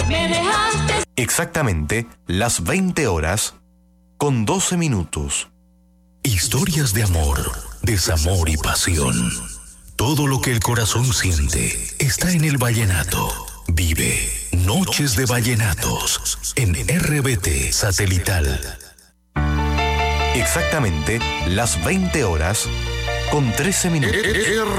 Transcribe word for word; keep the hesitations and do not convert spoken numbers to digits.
Me dejaste. Exactamente las veinte horas con doce minutos. Historias de amor, desamor y pasión. Todo lo que el corazón siente está en el vallenato. Vive Noches de Vallenatos en R B T Satelital. Exactamente las veinte horas con trece minutos.